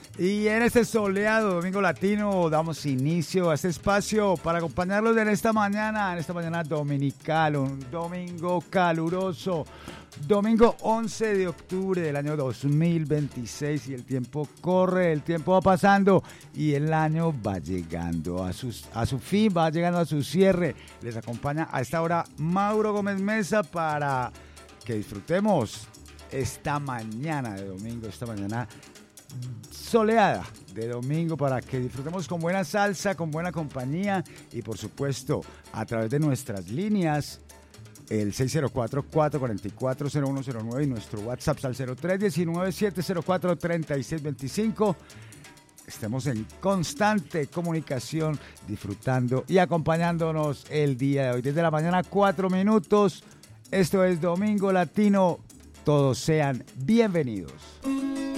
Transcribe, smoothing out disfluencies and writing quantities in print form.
Y en este soleado Domingo Latino damos inicio a este espacio para acompañarlos en esta mañana dominical, un domingo caluroso, domingo 11 de octubre del año 2026 y el tiempo corre, el tiempo va pasando y el año va llegando a su fin, va llegando a su cierre. Les acompaña a esta hora Mauro Gómez Mesa para que disfrutemos esta mañana de domingo, esta mañana soleada de domingo, para que disfrutemos con buena salsa, con buena compañía y por supuesto a través de nuestras líneas, el 604-444-0109 y nuestro WhatsApp al 0319-704-3625. Estemos en constante comunicación, disfrutando y acompañándonos el día de hoy. Desde la mañana, 4 minutos. Esto es Domingo Latino. Todos sean bienvenidos.